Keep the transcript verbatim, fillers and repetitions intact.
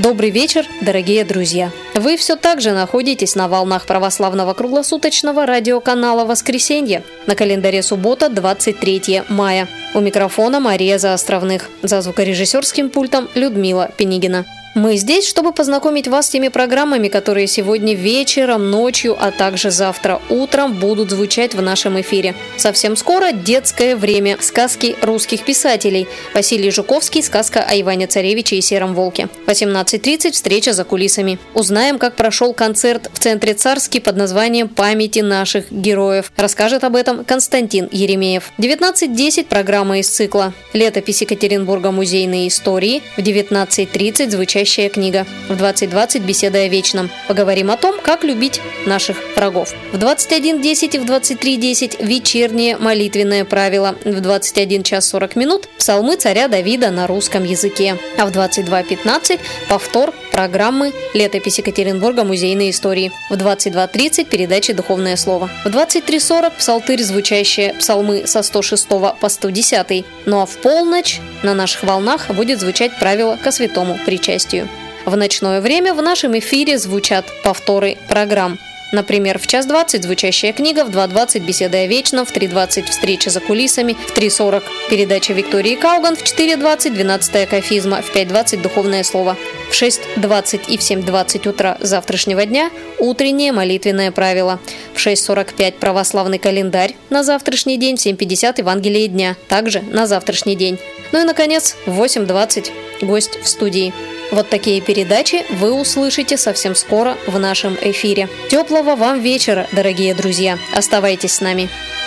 Добрый вечер, дорогие друзья! Вы все так же находитесь на волнах православного круглосуточного радиоканала «Воскресенье». На календаре суббота, двадцать третье мая. У микрофона Мария Заостровных. За звукорежиссерским пультом Людмила Пенигина. Мы здесь, чтобы познакомить вас с теми программами, которые сегодня вечером, ночью, а также завтра утром будут звучать в нашем эфире. Совсем скоро детское время. Сказки русских писателей. Василий Жуковский, сказка о Иване Царевиче и Сером Волке. восемнадцать тридцать встреча за кулисами. Узнаем, как прошел концерт в Центре Царский под названием «Памяти наших героев». Расскажет об этом Константин Еремеев. девятнадцать десять программа из цикла «Летопись Екатеринбурга. Музейные истории». В девятнадцать тридцать звучащая книга. В двадцать двадцать беседа о вечном. Поговорим о том, как любить наших врагов. В двадцать один десять и в двадцать три десять вечернее молитвенное правило. В двадцать один час сорок минут псалмы царя Давида на русском языке. А в двадцать два пятнадцать повтор программы «Летопись Екатеринбурга. Музейные истории». В двадцать два тридцать передачи «Духовное слово». В двадцать три сорок псалтырь, звучащие псалмы со сто шестого по сто десятый. Ну а в полночь на наших волнах будет звучать правило ко святому причастию. В ночное время в нашем эфире звучат повторы программ. Например, в час двадцать звучащая книга, в два двадцать беседа о вечном, в три двадцать встреча за кулисами, в три сорок передача Виктории Кауган, в четыре двадцать двенадцатая кафизма, в пять двадцать духовное слово. В шесть двадцать и в семь двадцать утра завтрашнего дня утреннее молитвенное правило. В шесть сорок пять православный календарь на завтрашний день, в семь пятьдесят Евангелие дня, также на завтрашний день. Ну и, наконец, в восемь двадцать гость в студии. Вот такие передачи вы услышите совсем скоро в нашем эфире. Теплого вам вечера, дорогие друзья. Оставайтесь с нами.